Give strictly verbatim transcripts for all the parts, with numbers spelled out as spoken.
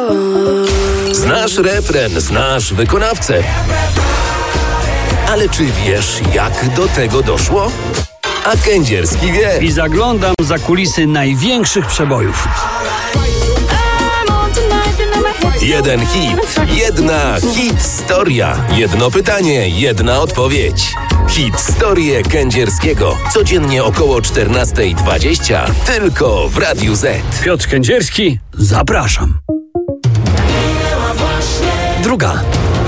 Znasz refren, znasz wykonawcę. Ale czy wiesz, jak do tego doszło? A Kędzierski wie. I zaglądam za kulisy największych przebojów. Jeden hit, jedna hit-storia. Jedno pytanie, jedna odpowiedź. Hit-storię Kędzierskiego. Codziennie około czternasta dwadzieścia. Tylko w Radiu Z. Piotr Kędzierski, zapraszam. Druga.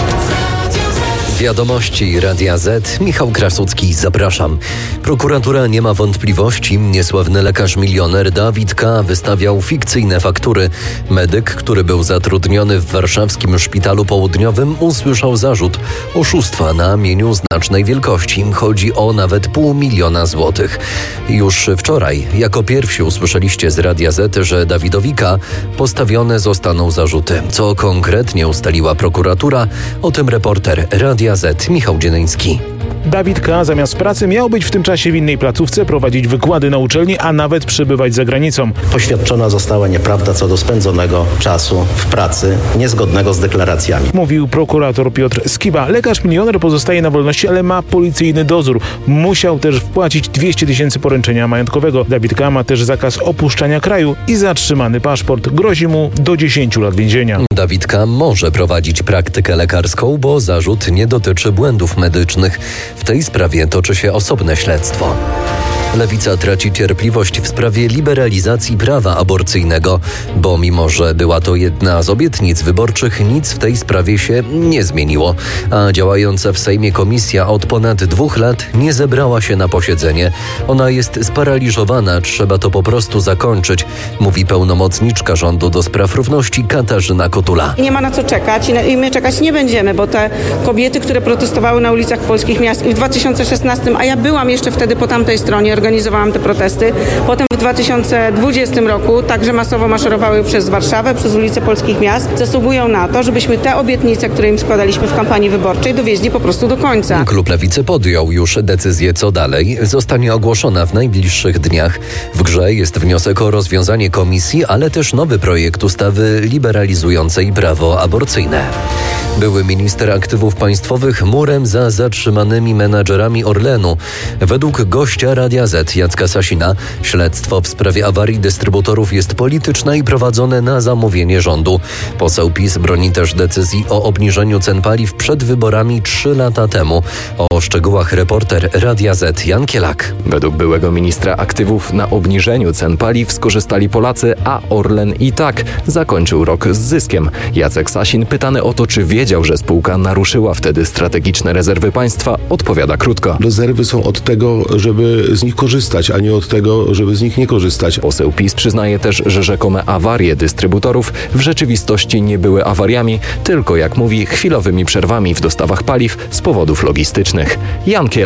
Wiadomości Radia Z. Michał Krasucki, zapraszam. Prokuratura nie ma wątpliwości. Niesławny lekarz milioner Dawid K. wystawiał fikcyjne faktury. Medyk, który był zatrudniony w warszawskim szpitalu południowym, usłyszał zarzut oszustwa na mieniu znacznej wielkości. Chodzi o nawet pół miliona złotych. Już wczoraj jako pierwsi usłyszeliście z Radia Z, że Dawidowi K. postawione zostaną zarzuty. Co konkretnie ustaliła prokuratura? O tym reporter Radia Z Michał Dzienyński. Dawid K. zamiast pracy miał być w tym czasie w innej placówce, prowadzić wykłady na uczelni, a nawet przebywać za granicą. Poświadczona została nieprawda co do spędzonego czasu w pracy, niezgodnego z deklaracjami. Mówił prokurator Piotr Skiba. Lekarz milioner pozostaje na wolności, ale ma policyjny dozór. Musiał też wpłacić dwieście tysięcy poręczenia majątkowego. Dawid K. ma też zakaz opuszczania kraju i zatrzymany paszport. Grozi mu do dziesięciu lat więzienia. Dawid K. może prowadzić praktykę lekarską, bo zarzut nie dotyczy błędów medycznych. W tej sprawie toczy się osobne śledztwo. Lewica traci cierpliwość w sprawie liberalizacji prawa aborcyjnego, bo mimo, że była to jedna z obietnic wyborczych, nic w tej sprawie się nie zmieniło, a działająca w Sejmie komisja od ponad dwóch lat nie zebrała się na posiedzenie. Ona jest sparaliżowana, trzeba to po prostu zakończyć, mówi pełnomocniczka rządu do spraw równości Katarzyna Kotula. Nie ma na co czekać i my czekać nie będziemy, bo te kobiety, które protestowały na ulicach polskich miast i w dwa tysiące szesnastym, a ja byłam jeszcze wtedy po tamtej stronie, organizowałam te protesty. Potem w dwa tysiące dwudziestym roku także masowo maszerowały przez Warszawę, przez ulice polskich miast. Zasługują na to, żebyśmy te obietnice, które im składaliśmy w kampanii wyborczej, dowieźli po prostu do końca. Klub Lewicy podjął już decyzję, co dalej. Zostanie ogłoszona w najbliższych dniach. W grze jest wniosek o rozwiązanie komisji, ale też nowy projekt ustawy liberalizującej prawo aborcyjne. Były minister aktywów państwowych murem za zatrzymanymi menadżerami Orlenu. Według gościa Radia Z Jacka Sasina śledztwo w sprawie awarii dystrybutorów jest polityczne i prowadzone na zamówienie rządu. Poseł PiS broni też decyzji o obniżeniu cen paliw przed wyborami trzy lata temu. O szczegółach reporter Radia Z Jan Kielak. Według byłego ministra aktywów na obniżeniu cen paliw skorzystali Polacy, a Orlen i tak zakończył rok z zyskiem. Jacek Sasin, pytany o to, czy wiedział, że spółka naruszyła wtedy strategiczne rezerwy państwa, odpowiada krótko. Rezerwy są od tego, żeby z nich korzystać, a nie od tego, żeby z nich nie korzystać. Poseł PiS przyznaje też, że rzekome awarie dystrybutorów w rzeczywistości nie były awariami, tylko, jak mówi, chwilowymi przerwami w dostawach paliw z powodów logistycznych. Jan Kielak.